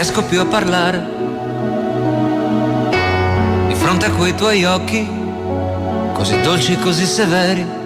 riesco più a parlare di fronte a quei tuoi occhi, così dolci, così severi,